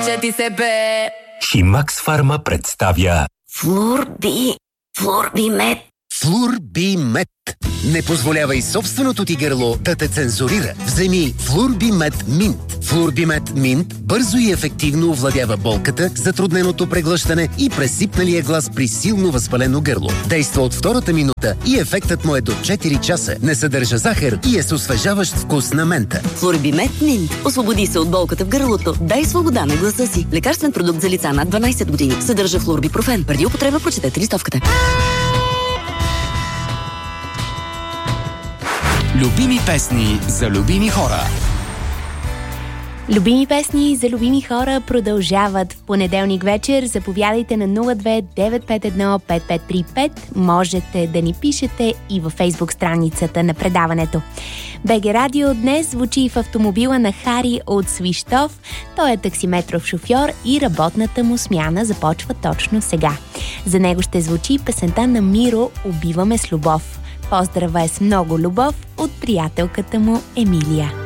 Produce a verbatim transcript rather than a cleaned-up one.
че ти се бе. Химакс Фарма представя Флурби, Флурбимет. Флурбимет. Не позволявай собственото ти гърло да те цензурира. Вземи Флурбимет Минт. Флурбимет Минт бързо и ефективно овладява болката, затрудненото преглъщане и пресипналия глас при силно възпалено гърло. Действа от втората минута и ефектът му е до четири часа. Не съдържа захар и е с освежаващ вкус на мента. Флурбимет Минт. Освободи се от болката в гърлото. Дай свобода на гласа си. Лекарствен продукт за лица над дванайсет години. Съдържа флурбипрофен. Преди употреба прочетете листовката. Любими песни за любими хора. Любими песни за любими хора продължават в понеделник вечер. Заповядайте на нула две девет пет едно пет пет три пет. Можете да ни пишете и във фейсбук страницата на предаването. БГ Радио днес звучи в автомобила на Хари от Свищов. Той е таксиметров шофьор и работната му смяна започва точно сега. За него ще звучи песента на Миро "Убиваме с любов". Поздрава е с много любов от приятелката му Емилия.